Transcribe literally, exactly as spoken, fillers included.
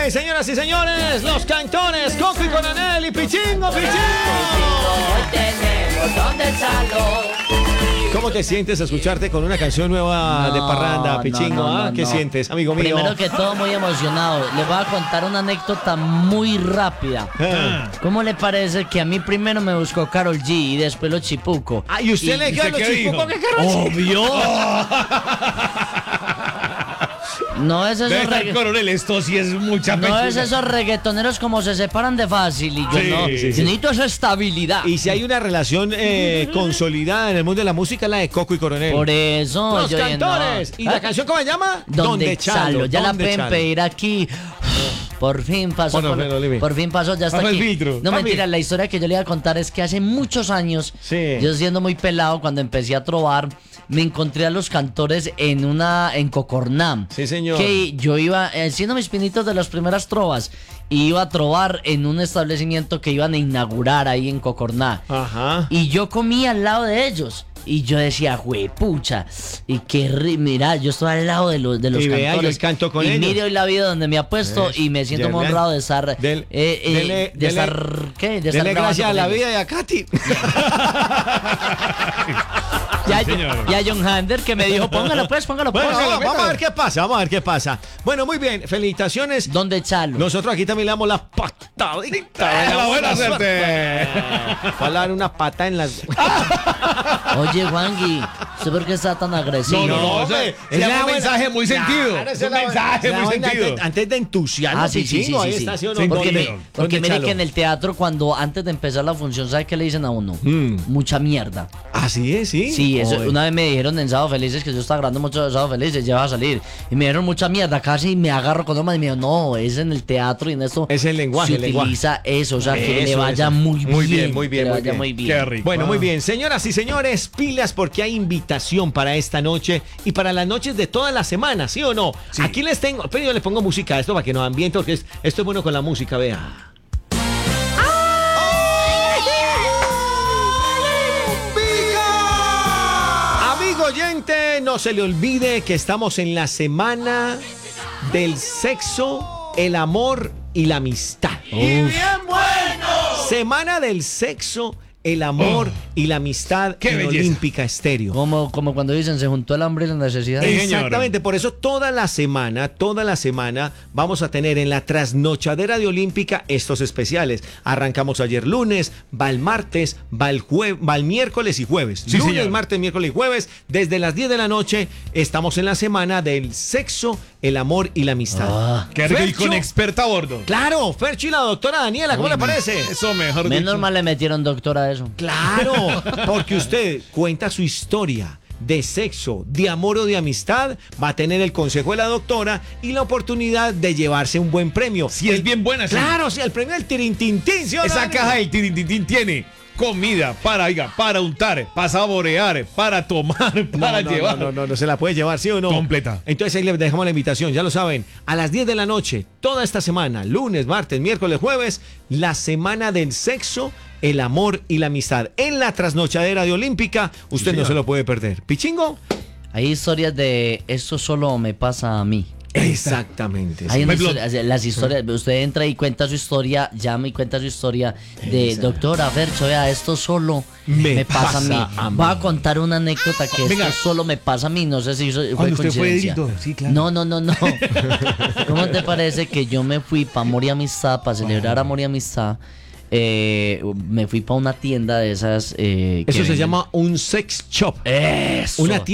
señoras y señores, los cantores Coco y Coronel y Pichingo, Pichingo. Hoy tenemos donde salgo. ¿Cómo te sientes a escucharte con una canción nueva No, de parranda, Pichingo? no, no, ¿Ah? no, ¿Qué no. sientes, amigo mío? Primero que todo, muy emocionado. Les voy a contar una anécdota muy rápida. Ah. ¿Cómo le parece que a mí primero me buscó Karol G y después los Chipuco? Ah, ¿y usted le queda ¿usted los qué chipucos dijo? que Karol G? ¡Obvio! No es Debe esos estar, regga- coronel, esto sí es mucha no es pechuga. esos reggaetoneros como se separan de fácil y yo Sí, no. sí, sí. Yo necesito esa estabilidad. Y si hay una relación eh, consolidada en el mundo de la música, la de Coco y Coronel. Por eso Los yo dije, no. cantores. ¿Y la ¿Ah? canción cómo se llama? Donde Chalo. Ya la ¿Dónde pueden Chalo? pedir aquí. Por fin pasó. Bueno, por, pero, Olivi. por fin pasó, ya está Bajo el aquí. filtro. No, Papi. mentira, la historia que yo le iba a contar es que hace muchos años, Sí. yo siendo muy pelado, cuando empecé a trovar, me encontré a los cantores en una, en Cocornam. Sí, señor. Que yo iba, eh, siendo mis pinitos de las primeras trovas, y iba a trovar en un establecimiento que iban a inaugurar ahí en Cocorná. Ajá. Y yo comía al lado de ellos. Y yo decía, juepucha, y qué ri- mira, yo estoy al lado de los, de los Y vea, cantores. yo canto con y ellos. mire hoy la vida donde me ha puesto Eso. y me siento muy Dele- honrado de estar. del- eh, eh, dele- de dele- estar. ¿Qué? De estar Dele grabando gracias a con la ellos. vida y a Katy. Ya, señor. ya John Hander que me dijo, póngalo pues, póngalo pues. Bueno, Póngalo, vamos, vamos a métalo. ver qué pasa, vamos a ver qué pasa. Bueno, muy bien, felicitaciones. ¿Dónde Chalo? Nosotros aquí también le damos la patadita de La buena suerte. Para dar una pata en las... Oye, Wangui, ¿usted por qué está tan agresivo? No, no, no, hombre, eso es se llama la un buena- mensaje muy sentido. Claro, Es esa un la- mensaje la muy vaina sentido. Antes, antes de entusiasmo, Ah, sí, sí, sí, Pichingo, sí, ahí sí. está, ¿sí o no? Sí, Porque, ¿Dónde- me- señor. porque dónde, mire Chalo? que en el teatro, cuando antes de empezar la función, ¿sabe qué le dicen a uno? Mm. Mucha mierda. Así es, sí. Sí, eso, Oye. una vez me dijeron en Sábado Felices que yo estaba grabando mucho de Sábado Felices, ya va a salir. Y me dieron mucha mierda, casi me agarro con nomás y me dijo, no, es en el teatro y en esto Es el lenguaje, se el lenguaje. utiliza eso, o sea, que le Eso, vaya eso. muy bien. Muy bien, muy bien, que le muy vaya bien. muy bien. Qué rico. Bueno, muy Ah. bien, señoras y señores, pilas porque hay invitación para esta noche y para las noches de toda la semana, ¿sí o no? Sí. Aquí les tengo, pero yo le pongo música a esto para que nos ambiente, porque es- esto es bueno con la música, vea. Amigo oyente, no se le olvide que estamos en la semana del sexo, el amor y la amistad. Semana del sexo, el amor y la amistad Qué en belleza. Olímpica Estéreo. Como, como cuando dicen, se juntó el hambre y la necesidad. Eh, señor. Exactamente, por eso toda la semana, toda la semana vamos a tener en la trasnochadera de Olímpica estos especiales. Arrancamos ayer lunes, va el martes, va el, jue- va el miércoles y jueves. Sí, lunes, señor. martes, miércoles y jueves, desde las diez de la noche estamos en la semana del sexo, el amor y la amistad. Ah, Qué rico y Fercho. con experta a bordo. Claro, Fercho y la doctora Daniela, ¿cómo le parece? Eso mejor menos dicho. mal le metieron doctor a eso. Claro, porque usted cuenta su historia de sexo, de amor o de amistad, va a tener el consejo de la doctora y la oportunidad de llevarse un buen premio. Si es bien buena, sí. Claro, sí, el premio del tirintintín, ¿sí o no, Esa Dani? caja del tirintintín tiene comida para, oiga, para untar, para saborear, para tomar, No, para no, llevar. No, no, no, no se la puede llevar, ¿sí o no? Completa. Entonces ahí les dejamos la invitación, ya lo saben. A las diez de la noche, toda esta semana, lunes, martes, miércoles, jueves, la semana del sexo, el amor y la amistad. En la trasnochadera de Olímpica, usted no señor. se lo puede perder. ¿Pichingo? Hay historias de esto solo me pasa a mí. Exactamente. Hay sí. una Por ejemplo, historia- las historias, usted entra y cuenta su historia, llama y cuenta su historia de doctora Fercho, vea, esto solo Me me, pasa, pasa a mí. a mí. Voy a contar una anécdota que Venga. esto solo me pasa a mí, no sé si eso fue Cuando usted fue coincidencia. editor, sí, claro. No, no, no, no. ¿Cómo te parece que yo me fui para Amor y Amistad, para celebrar Amor y Amistad? Eh, me fui para una tienda de esas. eh, que Eso se venden- llama un sex shop. Eso. Una tienda